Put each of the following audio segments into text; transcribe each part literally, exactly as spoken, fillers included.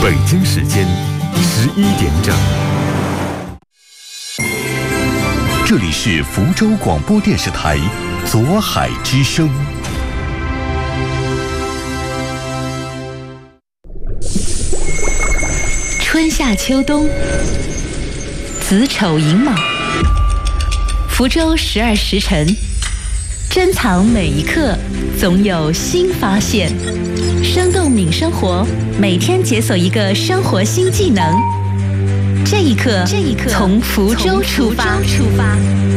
北京时间十一点整。这里是福州广播电视台左海之声。 春夏秋冬，子丑寅卯，福州十二时辰，珍藏每一刻，总有新发现。生动敏生活，每天解锁一个生活新技能。这一刻，这一刻从福州出发。出发。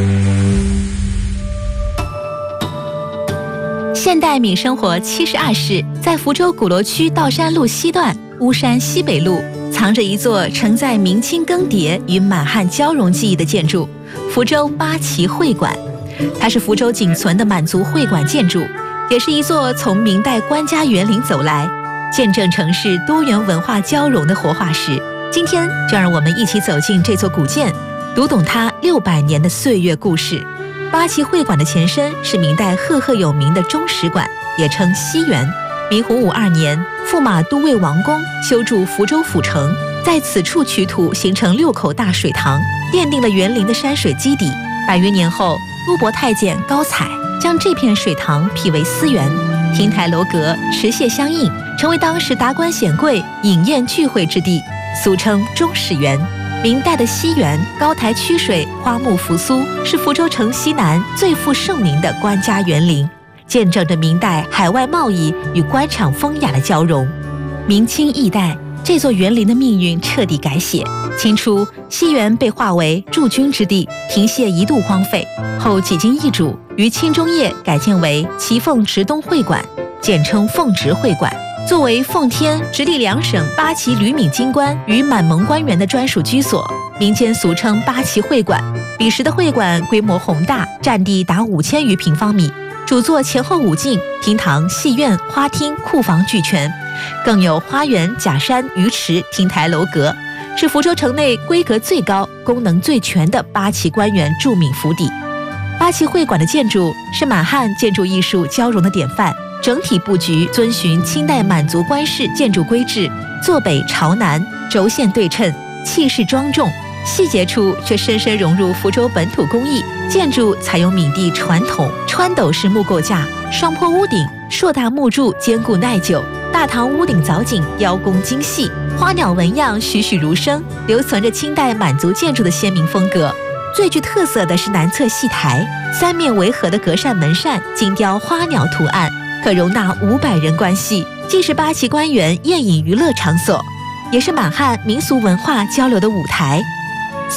现代敏生活七十二室在福州鼓楼区道山路西段巫山西北路，藏着一座承载明清更迭与满汉交融记忆的建筑——福州八旗会馆。它是福州仅存的满族会馆建筑，也是一座从明代官家园林走来，见证城市多元文化交融的活化石。今天就让我们一起走进这座古建，读懂它六百年的岁月故事。八旗会馆的前身是明代赫赫有名的中使馆，也称西园。明洪武二年，驸马都尉王公修筑福州府城，在此处取土形成六口大水塘，奠定了园林的山水基底。百余年后，都伯太监高采将这片水塘辟为私园，亭台楼阁、池榭相应，成为当时达官显贵饮宴聚会之地，俗称中使园。明代的西园高台曲水，花木扶苏，是福州城西南最负盛名的官家园林，见证着明代海外贸易与官场风雅的交融。明清易代，这座园林的命运彻底改写。清初，西园被划为驻军之地，亭榭一度荒废，后几经易主，于清中叶改建为祁凤直东会馆，简称凤直会馆。作为奉天、直隶两省八旗旅闽京官与满蒙官员的专属居所，民间俗称八旗会馆。彼时的会馆规模宏大，占地达五千余平方米，主座前后五进，厅堂、戏院、花厅、库房俱全，更有花园、假山、鱼池、亭台楼阁，是福州城内规格最高、功能最全的八旗官员驻闽府邸。八旗会馆的建筑是满汉建筑艺术交融的典范，整体布局遵循清代满族官式建筑规制，坐北朝南，轴线对称，气势庄重，细节处却深深融入福州本土工艺。建筑采用闽地传统穿斗式木构架，双坡屋顶，硕大木柱坚固耐久，大堂屋顶藻井雕工精细，花鸟纹样栩栩如生，留存着清代满族建筑的鲜明风格。最具特色的是南侧戏台，三面围合的隔扇门扇精雕花鸟图案，可容纳五百人观戏，既是八旗官员宴饮娱乐场所，也是满汉民俗文化交流的舞台。